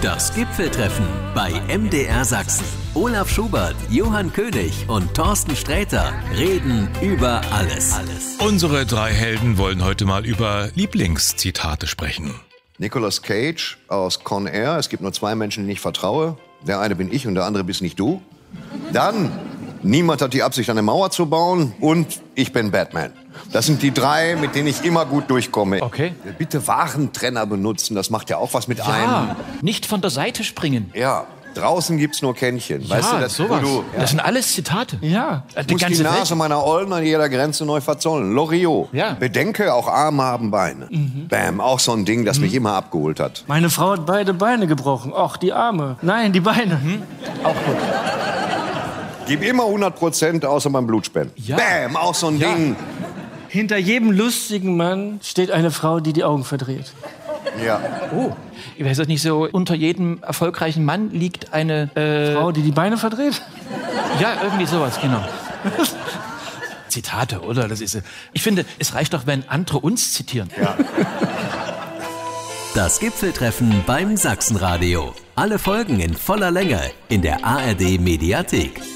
Das Gipfeltreffen bei MDR Sachsen. Olaf Schubert, Johann König und Thorsten Sträter reden über alles. Unsere drei Helden wollen heute mal über Lieblingszitate sprechen. Nicolas Cage aus Con Air. Es gibt nur zwei Menschen, denen ich vertraue. Der eine bin ich und der andere bist nicht du. Dann, niemand hat die Absicht, eine Mauer zu bauen. Und ich bin Batman. Das sind die drei, mit denen ich immer gut durchkomme. Okay. Bitte Warentrenner benutzen, das macht ja auch was mit einem. Nicht von der Seite springen. Ja, draußen gibt's nur Kännchen. Weißt du, das, sowas. Ja. Das sind alles Zitate. Ja. Ich muss die Nase meiner Ollen an jeder Grenze neu verzollen. Loriot. Ja. Bedenke, auch Arme haben Beine. Bam, auch so ein Ding, das mich immer abgeholt hat. Meine Frau hat beide Beine gebrochen. Och, die Arme. Nein, die Beine. Auch gut. Gib immer 100%, außer beim Blutspenden. Ja. Bam, auch so ein Ding. Hinter jedem lustigen Mann steht eine Frau, die die Augen verdreht. Ja. Oh, ich weiß das nicht so. Unter jedem erfolgreichen Mann liegt eine Frau, die die Beine verdreht? Ja, irgendwie sowas, genau. Zitate, oder? Das ist. Ich finde, es reicht doch, wenn andere uns zitieren. Ja. Das Gipfeltreffen beim Sachsenradio. Alle Folgen in voller Länge in der ARD Mediathek.